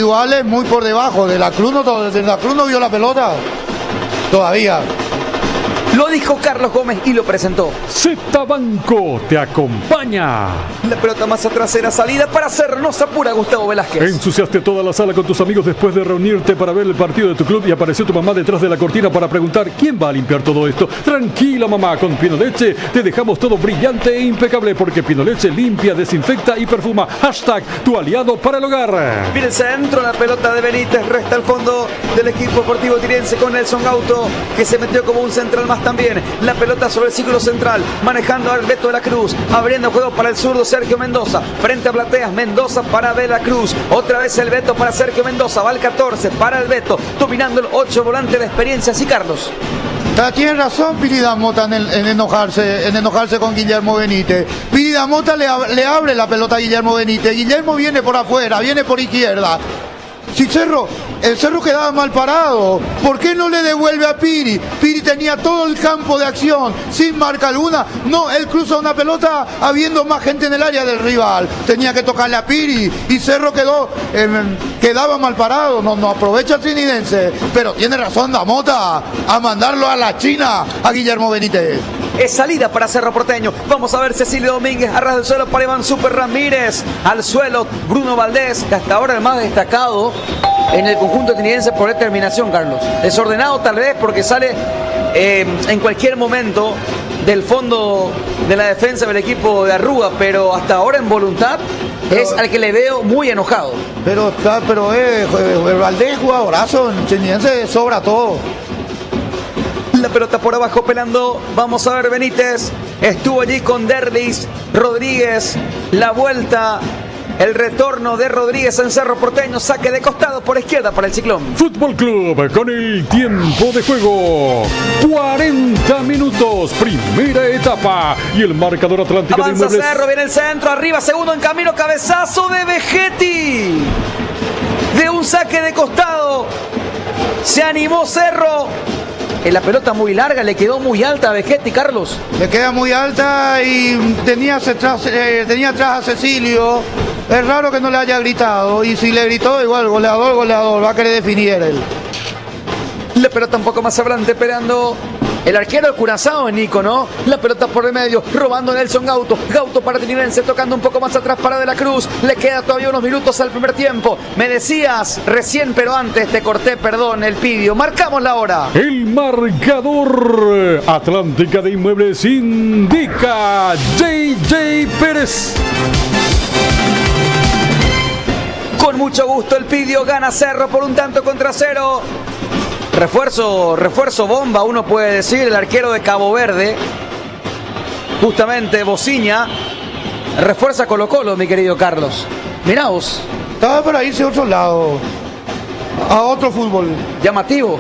individuales muy por debajo. De la Cruz no vio la pelota todavía. Lo dijo Carlos Gómez y lo presentó. Z Banco te acompaña. La pelota más atrás era salida para hacernos apura Gustavo Velázquez. Ensuciaste toda la sala con tus amigos después de reunirte para ver el partido de tu club y apareció tu mamá detrás de la cortina para preguntar ¿quién va a limpiar todo esto? Tranquila mamá, con Pinoleche te dejamos todo brillante e impecable porque Pinoleche limpia, desinfecta y perfuma. Hashtag tu aliado para el hogar. Viene el centro, la pelota de Benítez, resta el fondo del equipo deportivo tirense con Nelson Gauto que se metió como un central más también. La pelota sobre el círculo central, manejando al Beto de la Cruz, abriendo juego para el zurdo Sergio Mendoza, frente a Plateas, Mendoza para De la Cruz, otra vez el Beto para Sergio Mendoza, va al 14 para el Beto, dominando el 8 volante de experiencia, sí Carlos. Tiene razón Piri Damota en enojarse con Guillermo Benítez. Piri Damota le abre la pelota a Guillermo Benítez. Guillermo viene por afuera, viene por izquierda. Si el Cerro quedaba mal parado, ¿por qué no le devuelve a Piri? Piri tenía todo el campo de acción, sin marca alguna. No, él cruza una pelota habiendo más gente en el área del rival. Tenía que tocarle a Piri y Cerro quedaba mal parado. No aprovecha el trinidense, pero tiene razón Damota a mandarlo a la China a Guillermo Benítez. Es salida para Cerro Porteño. Vamos a ver Cecilio Domínguez a ras del suelo para Iván Super Ramírez. Al suelo Bruno Valdés, que hasta ahora el más destacado en el conjunto trinitense por determinación, Carlos. Desordenado tal vez porque sale en cualquier momento del fondo de la defensa del equipo de Arruga, pero hasta ahora en voluntad es al que le veo muy enojado. Pero Valdés jugadorazo, en Trinitense sobra todo. La pelota por abajo pelando, vamos a ver Benítez, estuvo allí con Derlis, Rodríguez, la vuelta, el retorno de Rodríguez en Cerro Porteño, saque de costado por izquierda para el Ciclón. Fútbol Club con el tiempo de juego, 40 minutos, primera etapa y el marcador Atlántico de Avanza Inmuebles. Cerro, viene el centro, arriba, segundo en camino, cabezazo de Vegetti, de un saque de costado, se animó Cerro. La pelota muy larga, le quedó muy alta a Vegetti, Carlos. Le queda muy alta y tenía atrás a Cecilio. Es raro que no le haya gritado. Y si le gritó, igual, goleador, va a querer definir él. La pelota un poco más adelante, esperando el arquero de Curazao, Nico, ¿no? La pelota por el medio, robando Nelson Gauto. Gauto para Trinense, tocando un poco más atrás para De la Cruz. Le queda todavía unos minutos al primer tiempo. Me decías recién, pero antes te corté, perdón, el pidio. Marcamos la hora. El marcador Atlántica de Inmuebles indica JJ Pérez. Con mucho gusto el pidio, gana Cerro por 1-0. Refuerzo bomba, uno puede decir, el arquero de Cabo Verde, justamente Bociña, refuerza Colo-Colo, mi querido Carlos. Mirá vos. Estaba para irse a otro lado, a otro fútbol. Llamativo.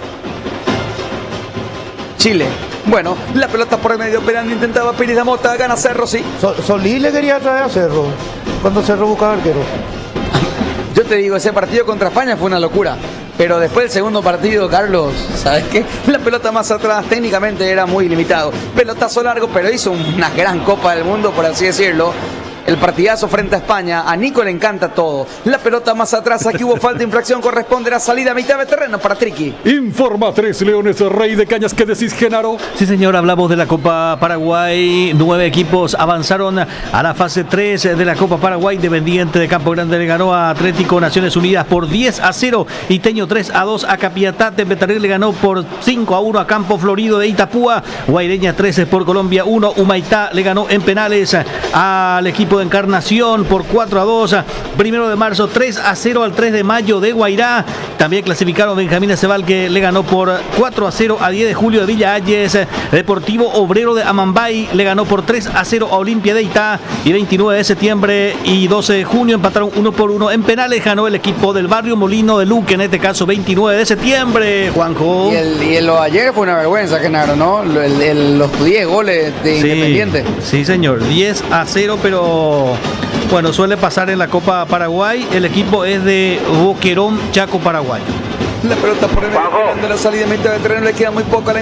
Chile. Bueno, la pelota por el medio, Perán intentaba Piri Damota, gana Cerro, sí. Solís le quería traer a Cerro, cuando Cerro buscaba arquero. Yo te digo, ese partido contra España fue una locura. Pero después del segundo partido, Carlos, ¿sabes qué? La pelota más atrás técnicamente era muy limitado. Pelotazo largo, pero hizo una gran Copa del Mundo, por así decirlo. El partidazo frente a España, a Nico le encanta todo. La pelota más atrás, aquí hubo falta, infracción, corresponde a la salida a mitad de terreno para Triqui. Informa 3 Leones, Rey de Cañas. ¿Qué decís, Genaro? Sí, señor, hablamos de la Copa Paraguay. 9 equipos avanzaron a la fase 3 de la Copa Paraguay. Independiente de Campo Grande le ganó a Atlético Naciones Unidas por 10-0. Iteño 3-2 a Capiatá. Betarriel le ganó por 5-1 a Campo Florido de Itapúa. Guaireña 13 por Colombia 1. Humaitá le ganó en penales al equipo de Encarnación por 4-2. 1 de marzo 3-0 al 3 de mayo de Guairá. También clasificaron Benjamín Acebal, que le ganó por 4-0 a 10 de julio de Villa Ayes. Deportivo Obrero de Amambay le ganó por 3-0 a Olimpia de Itá. Y 29 de septiembre y 12 de junio empataron 1-1 en penales. Ganó el equipo del Barrio Molino de Luque, en este caso 29 de septiembre. Juanjo. Y lo de ayer fue una vergüenza, Genaro, ¿no? Los 10 goles de Independiente. Sí, señor, 10-0, pero bueno, suele pasar en la Copa Paraguay. El equipo es de Boquerón, Chaco, Paraguay. La pelota por el medio, de la salida en mitad de terreno, le queda muy poco a la